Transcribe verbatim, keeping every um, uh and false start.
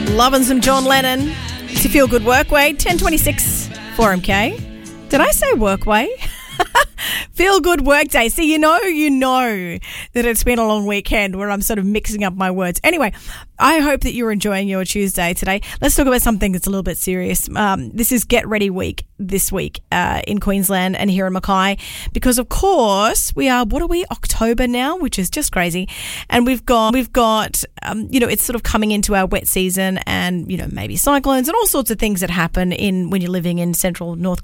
Loving some John Lennon. It's your Feel Good Workway, ten twenty-six four M K. Did I say Workway? Feel Good Workday. See, you know, you know that it's been a long weekend where I'm sort of mixing up my words. Anyway, I hope that you're enjoying your Tuesday today. Let's talk about something that's a little bit serious. Um, this is Get Ready Week this week uh, in Queensland and here in Mackay because, of course, we are, what are we, October now, which is just crazy. And we've got, we've got, um, you know, it's sort of coming into our wet season and, you know, maybe cyclones and all sorts of things that happen in when you're living in central North